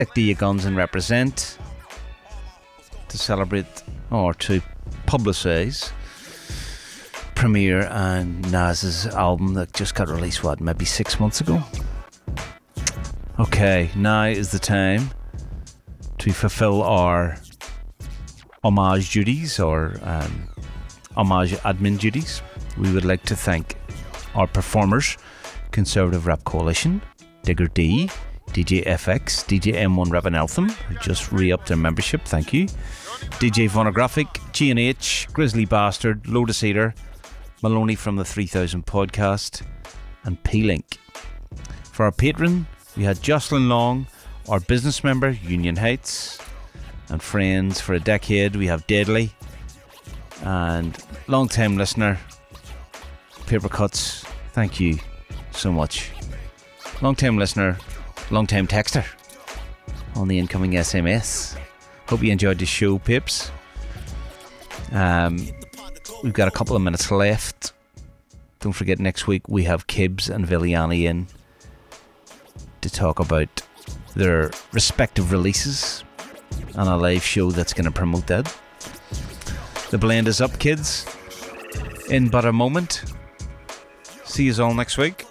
Ictia Guns and Represent to celebrate or to publicise Premier and Nas's album that just got released, maybe 6 months ago? Okay, now is the time to fulfill our homage duties or homage admin duties. We would like to thank our performers: Conservative Rap Coalition, Digger D, DJ FX, DJ M1 Rap and Eltham, who just re-upped their membership, thank you, DJ Phonographic, G&H, Grizzly Bastard, Lotus Eater, Maloney from the 3000 Podcast, and P-Link. For our patron, we had Jocelyn Long, our business member, Union Heights, and friends for a decade, we have Deadly, and long-time listener, Paper Cuts, thank you so much. Long-time listener, long-time texter on the incoming SMS. Hope you enjoyed the show, Pips. We've got a couple of minutes left. Don't forget, next week we have Kibbs and Villiani in to talk about their respective releases and a live show that's going to promote that. The blend is up, kids. In but a moment. See you all next week.